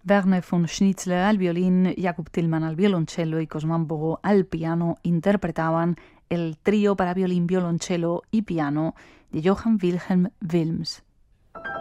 Werner von Schnitzler al violín, Jakub Tillmann al violonchelo y Cosman Bogo al piano interpretaban el trío para violín, violonchelo y piano de Johann Wilhelm Wilms.